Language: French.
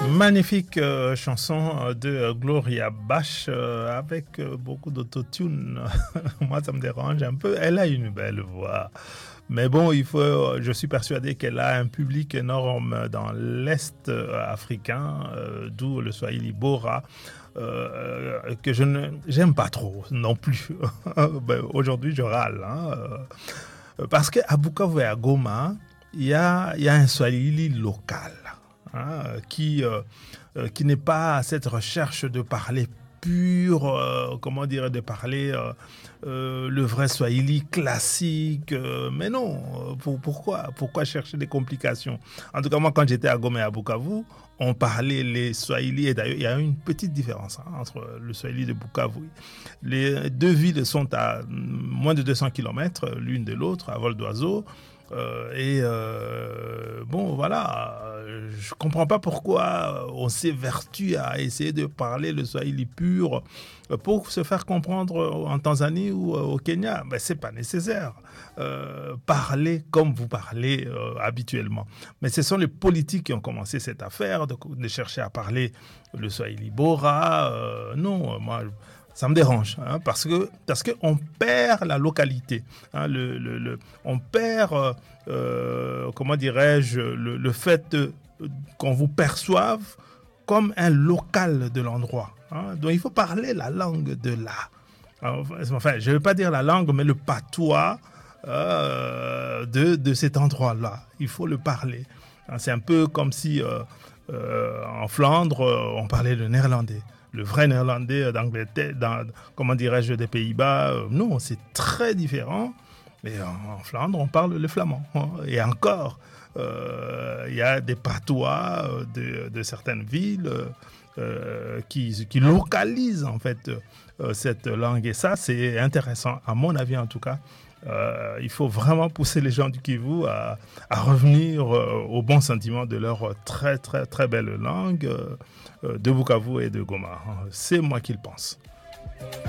Magnifique chanson de Gloria Bach avec beaucoup d'autotune. Moi, ça me dérange un peu. Elle a une belle voix. Mais bon, je suis persuadé qu'elle a un public énorme dans l'Est africain, d'où le Swahili Bora, que j'aime pas trop non plus. Aujourd'hui, je râle. Parce qu'à Bukavu et à Goma, il y a un Swahili local. Qui n'est pas à cette recherche de parler pur, de parler le vrai Swahili classique. Mais non, pourquoi chercher des complications? En tout cas, moi, quand j'étais à Goma et à Bukavu, on parlait les Swahili, et d'ailleurs, il y a une petite différence entre le Swahili de Bukavu. Les deux villes sont à moins de 200 km l'une de l'autre, à vol d'oiseau. Je comprends pas pourquoi on s'évertue à essayer de parler le Swahili pur pour se faire comprendre en Tanzanie ou au Kenya. Ben, c'est pas nécessaire. Parler comme vous parlez habituellement. Mais ce sont les politiques qui ont commencé cette affaire de chercher à parler le Swahili Bora. Non, moi... Ça me dérange, parce que on perd la localité, on perd, le fait qu'on vous perçoive comme un local de l'endroit. Donc il faut parler la langue de là. Enfin, je ne veux pas dire la langue, mais le patois de cet endroit-là. Il faut le parler. C'est un peu comme si en Flandre, on parlait le néerlandais. Le vrai néerlandais d'Angleterre, des Pays-Bas, non, c'est très différent. Mais en Flandre, on parle le flamand. Et encore, il y a des patois de certaines villes qui localisent en fait cette langue. Et ça, c'est intéressant, à mon avis en tout cas. Il faut vraiment pousser les gens du Kivu à revenir au bon sentiment de leur très très très belle langue de Bukavu et de Goma. C'est moi qui le pense.